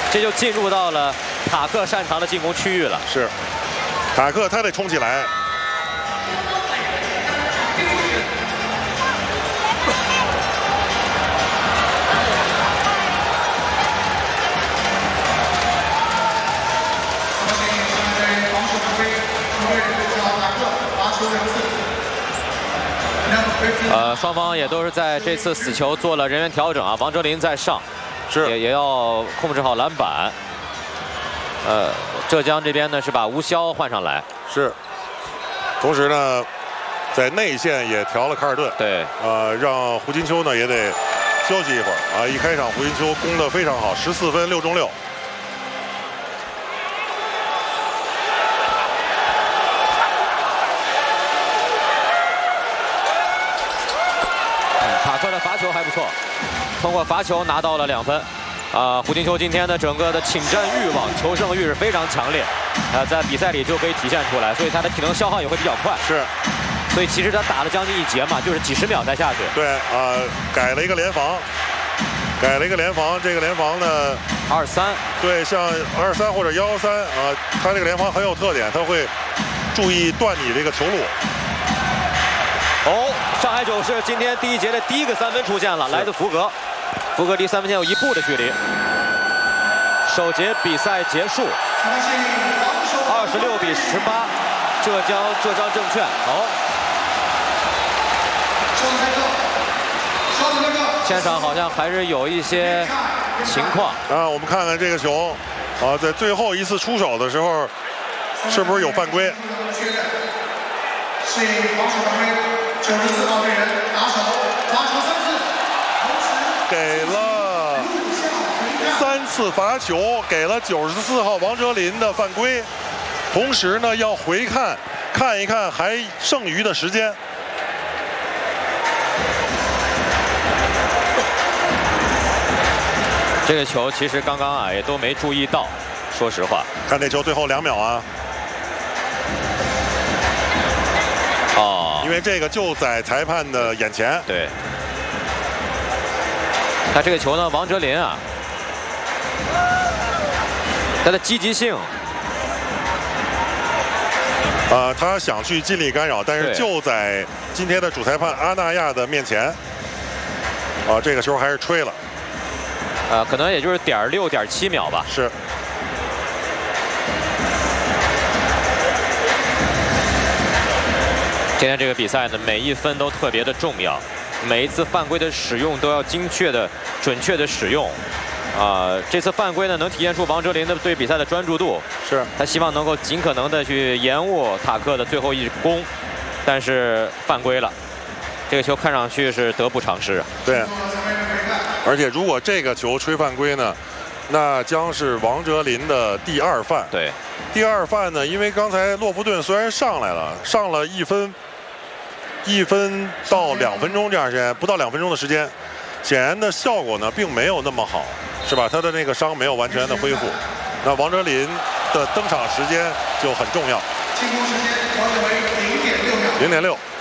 这就进入到了塔克擅长的进攻区域了。 是，塔克他得冲起来。 双方也都是在这次死球做了人员调整啊。王哲林在上， 是也要控制好篮板。浙江这边呢是把吴潇换上来， 是。同时呢，在内线也调了卡尔顿。 对， 让胡金秋呢也得休息一会儿啊。一开场胡金秋攻得非常好，14分6中6。 塔克的罚球还不错，通过罚球拿到了2分。胡金秋今天的整个的请战欲望、求胜欲是非常强烈，在比赛里就可以体现出来，所以他的体能消耗也会比较快。 是， 所以其实他打了将近1节嘛，就是几十秒才下去。 对，改了一个联防，这个联防呢 2-3，对， 像2-3或者1-3啊，他这个联防很有特点，他会注意断你这个球路。 上海九世今天第1节的第1个3分出现了，来自福格。福格离3分线有1步的距离。首节比赛结束，26比18，浙江证券。现场好像还是有一些情况啊。我们看看这个球，在最后一次出手的时候，是不是有犯规？是防守犯规，94号队员拿球罚球3次，给了3次罚球，给了94号王哲林的犯规，同时呢要回看一看还剩余的时间。 这个球其实刚刚也都没注意到，说实话。 看这球最后2秒啊。因为这个就在裁判的眼前。 对。他这个球呢，王哲林他的积极性。 他想去尽力干扰，但是就在今天的主裁判阿纳亚的面前，这个球还是吹了。 可能也就是0.6、0.7秒吧。 是。 今天这个比赛呢，每1分都特别的重要，每一次犯规的使用都要精确的、准确的使用。这次犯规呢，能体现出王哲林的对比赛的专注度。 是， 他希望能够尽可能的去延误塔克的最后一攻，但是犯规了。这个球看上去是得不偿失。 对，而且如果这个球吹犯规呢，那将是王哲林的第2犯。 对， 第2犯呢，因为刚才洛夫顿虽然上了1分到2分钟这样时间，不到2分钟的时间，显然的效果呢并没有那么好，是吧？他的那个伤没有完全的恢复，那王哲林的登场时间就很重要。进攻时间调整为0.6秒。0.6。